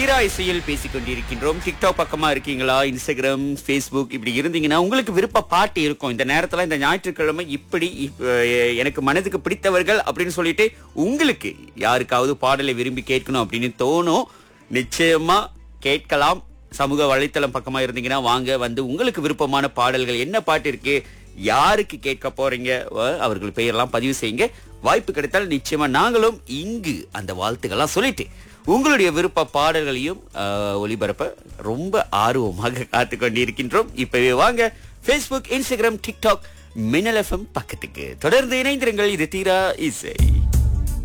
தீரா இசையில் பேசிக் கொண்டிருக்கின்றோம். டிக்டாக் பக்கமா இருக்கீங்களா, இன்ஸ்டாகிராம், ஃபேஸ்புக் இப்படி இருந்தீங்கன்னா உங்களுக்கு விருப்ப பாட்டு இருக்கும். இந்த நேரத்துல இந்த ஞாயிற்றுக்கிழமை இப்படி எனக்கு மனதுக்கு பிடித்தவர்கள் அப்படின்னு சொல்லிட்டு உங்களுக்கு யாருக்காவது பாடலை விரும்பி கேட்கணும் அப்படின்னு தோணும். நிச்சயமா கேட்கலாம். சமூக வலைத்தளம் பக்கமா இருந்தீங்கன்னா வாங்க வந்து உங்களுக்கு விருப்பமான பாடல்கள் என்ன பாட்டு இருக்கு, யாருக்கு கேட்க போறீங்க, அவர்கள் பெயரெல்லாம் பதிவு செய்யுங்க. வாய்ப்பு கிடைத்தால் நிச்சயமா நாங்களும் இங்கு அந்த வாழ்த்துக்கள்லாம் சொல்லிட்டு உங்களுடைய விருப்ப பாடல்களையும் ஒளிபரப்ப ரொம்ப ஆர்வமாக காத்து கொண்டிருக்கின்றோம். இப்பவே வாங்க Facebook, Instagram, TikTok, மின்னல் FM பக்கத்துக்கு தொடர்ந்து இணைந்திருங்கள். இது தீரா இசை.